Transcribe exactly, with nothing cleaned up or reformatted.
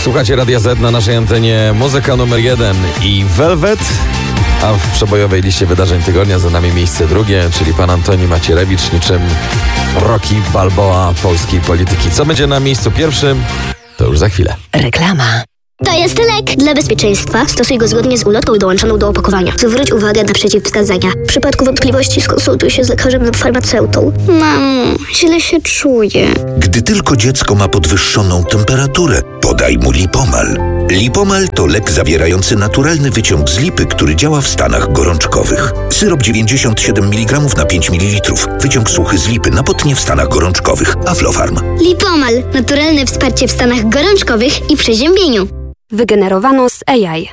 Słuchacie Radia Z na naszej antenie muzyka numer jeden i Velvet, a w przebojowej liście wydarzeń tygodnia za nami miejsce drugie, czyli pan Antoni Macierewicz, niczym Rocky Balboa polskiej polityki. Co będzie na miejscu pierwszym, to już za chwilę. Reklama. To jest lek. Dla bezpieczeństwa stosuj go zgodnie z ulotką dołączoną do opakowania. Zwróć uwagę na przeciwwskazania. W przypadku wątpliwości skonsultuj się z lekarzem lub farmaceutą. Mamo, źle się czuję. Gdy tylko dziecko ma podwyższoną temperaturę, podaj mu Lipomal. Lipomal to lek zawierający naturalny wyciąg z lipy, który działa w stanach gorączkowych. Syrop dziewięćdziesiąt siedem miligramów na pięć mililitrów. Wyciąg suchy z lipy na potnie w stanach gorączkowych. Aflofarm. Lipomal. Naturalne wsparcie w stanach gorączkowych i przeziębieniu. Wygenerowano z A I.